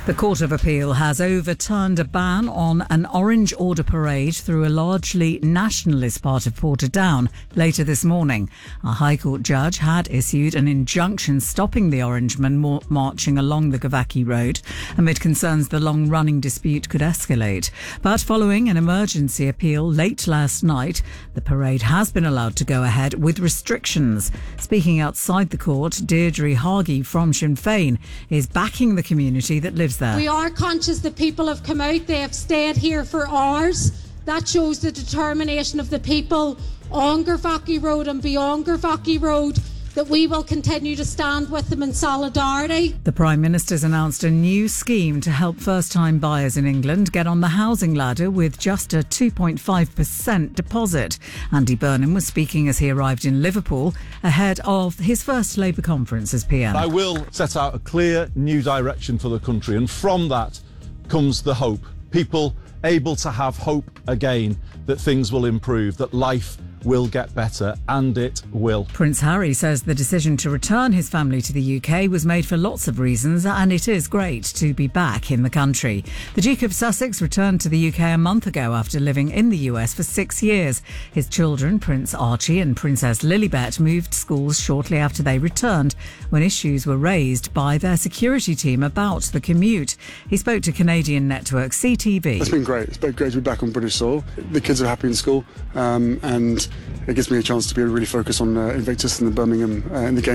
The Court of Appeal has overturned a ban on an Orange Order parade through a largely nationalist part of Portadown later this morning. A High Court judge had issued an injunction stopping the Orangemen marching along the Gavaki Road amid concerns the long-running dispute could escalate. But following an emergency appeal late last night, the parade has been allowed to go ahead with restrictions. Speaking outside the court, Deirdre Hargey from Sinn Féin is backing the community that lives there. We are conscious that people have come out, they have stayed here for hours. That shows the determination of the people on Gavaki Road and beyond Gavaki Road, that we will continue to stand with them in solidarity. The Prime Minister's announced a new scheme to help first-time buyers in England get on the housing ladder with just a 2.5% deposit. Andy Burnham was speaking as he arrived in Liverpool ahead of his first Labour conference as PM. I will set out a clear new direction for the country, and from that comes the hope. People able to have hope again that things will improve, that life will get better, and it will. Prince Harry says the decision to return his family to the UK was made for lots of reasons, and it is great to be back in the country. The Duke of Sussex returned to the UK a month ago after living in the US for 6 years. His children, Prince Archie and Princess Lilibet, moved schools shortly after they returned when issues were raised by their security team about the commute. He spoke to Canadian network CTV. It's been great. It's been great to be back on British soil. The kids are happy in school, and it gives me a chance to be really focused on Invictus and the Birmingham in the game.